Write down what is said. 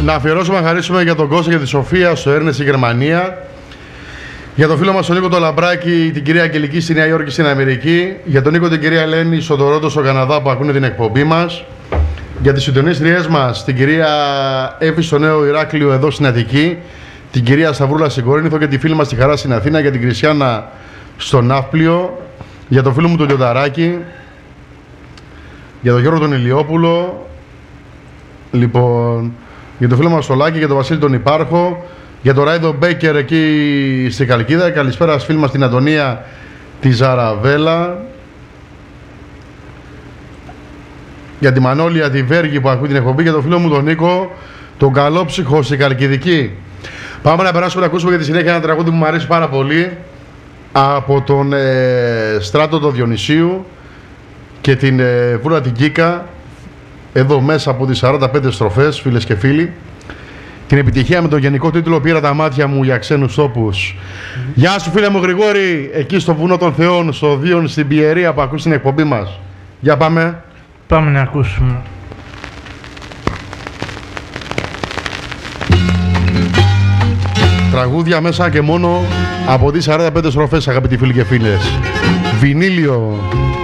Να αφιερώσουμε να χαρίσουμε για τον Κώστα και τη Σοφία στο Έρνε στη Γερμανία. Για τον φίλο μας τον Νίκο το Λαμπράκη, την κυρία Αγγελική στη Νέα Υόρκη στην Αμερική. Για τον Νίκο την κυρία Ελένη στο Τορόντο στο Καναδά που ακούνε την εκπομπή μας. Για τις συντονίστριές μας, την κυρία Εύη στο Νέο Ηράκλειο εδώ στην Αττική. Την κυρία Σταυρούλα στην Κορίνθο και τη φίλη μας στη Χαρά στην Αθήνα. Για την Κριστιάνα στο Ναύπλιο. Για τον φίλο μου τον Λιονταράκη. Για τον Γιώργο τον Ηλιόπουλο. Λοιπόν, για τον φίλο μας Σολάκη, για τον Βασίλη τον Υπάρχο. Για τον Ράιδο Μπέκερ εκεί στη Καλκίδα. Καλησπέρα στους φίλοι μας στην Αντωνία τη Ζαραβέλα. Για τη Μανώλια τη Βέργη που ακούει την εκπομπή. Για τον φίλο μου τον Νίκο, τον Καλόψυχο στη Καλκιδική. Πάμε να περάσουμε να ακούσουμε για τη συνέχεια ένα τραγούδι που μου αρέσει πάρα πολύ. Από τον Στράτο του Διονυσίου και την Βούλα την Κίκα. Εδώ μέσα από τις 45 στροφές, φίλες και φίλοι. Την επιτυχία με τον γενικό τίτλο «Πήρα τα μάτια μου για ξένους τόπους». Γεια σου φίλε μου Γρηγόρη, εκεί στο βουνό των Θεών, στο Δίον, στην Πιερία που ακούς την εκπομπή μας. Για πάμε. Πάμε να ακούσουμε. Τραγούδια μέσα και μόνο από τις 45 στροφές, αγαπητοί φίλοι και φίλες. Βινίλιο.